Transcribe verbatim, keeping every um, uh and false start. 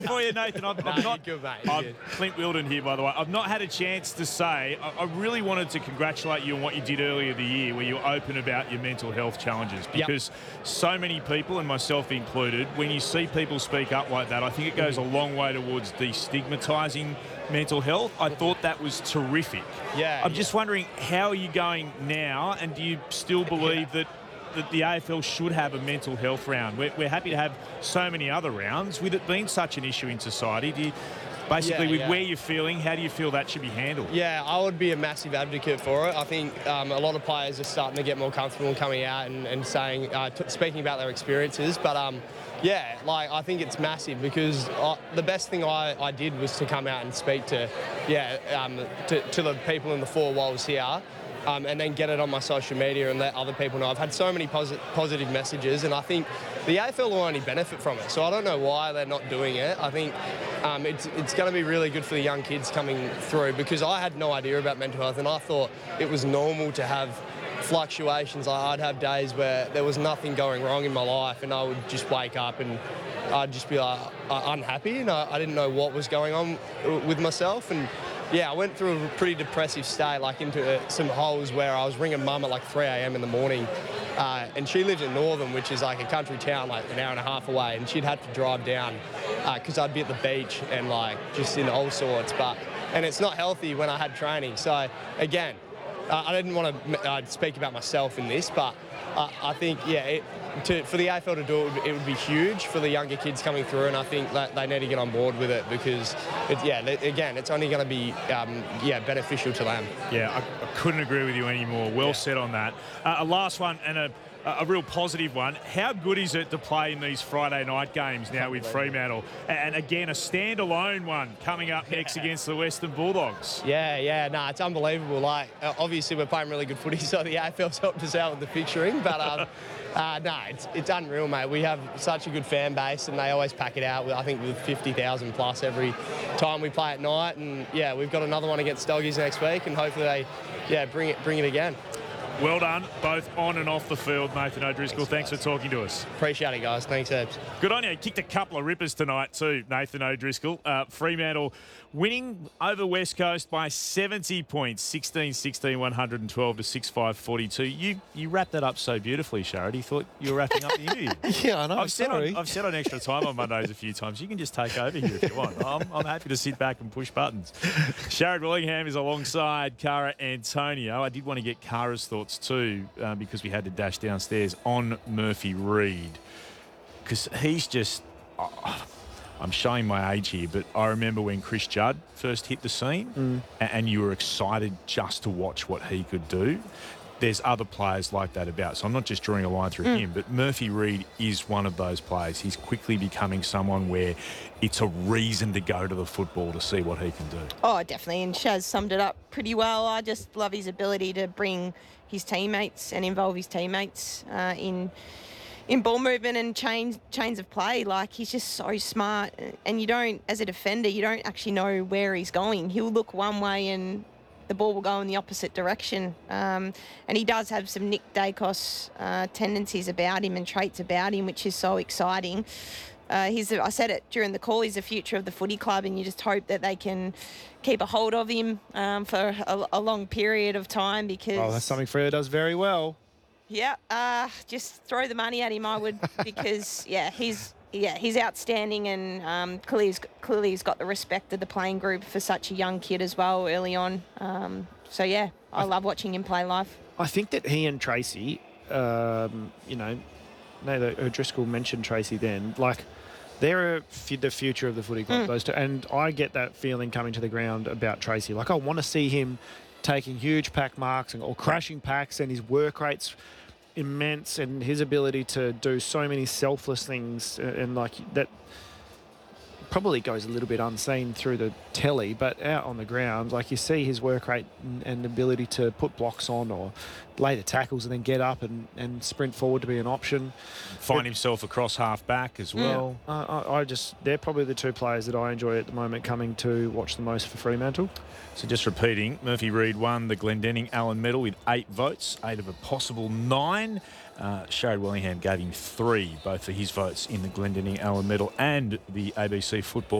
For you, Nathan, I've, No, I've not. you're good, mate. You're I'm good. Clint Wilden here, by the way. I've not had a chance to say. I, I really wanted to congratulate you on what you did earlier the year, where you were open about your mental health challenges. Because yep. so many people, and myself included, when you see people speak up like that, I think it goes a long way towards destigmatising mental health. I thought that was terrific. Yeah. I'm yeah. just wondering, how are you going now, and do you still believe yeah. that? that the A F L should have a mental health round? We're, we're happy to have so many other rounds. With it being such an issue in society, do you, basically yeah, with yeah. where you're feeling, how do you feel that should be handled? Yeah, I would be a massive advocate for it. I think um, a lot of players are starting to get more comfortable coming out and, and saying, uh, t- speaking about their experiences. But um, yeah, like I think it's massive because I, the best thing I, I did was to come out and speak to, yeah, um, to, to the people in the four walls here. Um, and then get it on my social media and let other people know. I've had so many posi- positive messages, and I think the A F L will only benefit from it. So I don't know why they're not doing it. I think um, it's it's going to be really good for the young kids coming through, because I had no idea about mental health, and I thought it was normal to have fluctuations. I'd have days where there was nothing going wrong in my life, and I would just wake up and I'd just be like unhappy, and I, I didn't know what was going on with myself. And yeah, I went through a pretty depressive state, like into uh, some holes where I was ringing mum at like three a m in the morning. Uh, and she lives in Northern, which is like a country town, like an hour and a half away. And she'd have to drive down because uh, I'd be at the beach and like just in all sorts. But and it's not healthy when I had training. So again, uh, I didn't want to uh, speak about myself in this, but uh, I think, yeah, it, to, for the A F L to do it, it would, it would be huge for the younger kids coming through, and I think that they need to get on board with it because, it, yeah, they, again, it's only going to be, um, yeah, beneficial to them. Yeah, I, I couldn't agree with you anymore. Well yeah. said on that. Uh, a last one and a, a real positive one. How good is it to play in these Friday night games now with Fremantle? And again, a standalone one coming up next yeah. against the Western Bulldogs. Yeah, yeah, no, it's unbelievable. Like, obviously, we're playing really good footy, so the A F L's helped us out with the fixturing, but um, uh, no, it's it's unreal, mate. We have such a good fan base, and they always pack it out with, I think, with fifty thousand plus every time we play at night. And yeah, we've got another one against Doggies next week, and hopefully they, yeah, bring it bring it again. Well done, both on and off the field, Nathan O'Driscoll. Thanks, Thanks for talking to us. Appreciate it, guys. Thanks, Ebs. Good on you. Kicked a couple of rippers tonight too, Nathan O'Driscoll. Uh, Fremantle winning over West Coast by seventy points, sixteen sixteen, one twelve to six five forty-two. You you wrapped that up so beautifully, Sharad. You thought you were wrapping up the interview. Yeah, I know. I've said, sorry. on, I've said on Extra Time on Mondays a few times, you can just take over here if you want. I'm, I'm happy to sit back and push buttons. Sharad Willingham is alongside Cara Antonio. I did want to get Cara's thoughts too, uh, because we had to dash downstairs on Murphy Reid, because he's just oh, I'm showing my age here, but I remember when Chris Judd first hit the scene mm. and you were excited just to watch what he could do. There's other players like that about, so I'm not just drawing a line through mm. him, but Murphy Reid is one of those players. He's quickly becoming someone where it's a reason to go to the football to see what he can do. Oh, definitely, and Shaz summed it up pretty well. I just love his ability to bring his teammates and involve his teammates uh, in in ball movement and chains chains of play. Like, he's just so smart, and you don't, as a defender, you don't actually know where he's going. He'll look one way and the ball will go in the opposite direction. Um, and he does have some Nick Dacos uh, tendencies about him and traits about him, which is so exciting. Uh, he's, I said it during the call, he's the future of the footy club, and you just hope that they can keep a hold of him um, for a, a long period of time, because... Oh, that's something Freo does very well. Yeah, uh, just throw the money at him, I would, because, yeah, he's... Yeah, he's outstanding, and um, clearly, he's, clearly he's got the respect of the playing group for such a young kid as well early on. Um, so, yeah, I, I love watching him play live. I think that he and Tracy, um, you know, no, O'Driscoll mentioned Tracy then, like, they're a, the future of the footy club, mm. those two. And I get that feeling coming to the ground about Tracy. Like, I want to see him taking huge pack marks and, or crashing packs, and his work rates immense, and his ability to do so many selfless things, and, and like that probably goes a little bit unseen through the telly, but out on the ground, like, you see his work rate and, and ability to put blocks on, or lay the tackles and then get up and, and sprint forward to be an option. Find himself across half back as well. Uh, I, I just they're probably the two players that I enjoy at the moment coming to watch the most for Fremantle. So just repeating, Murphy Reid won the Glendenning Allen Medal with eight votes, eight of a possible nine. Uh, Sharad Wellingham gave him three, both for his votes in the Glendenning Allen Medal and the A B C Football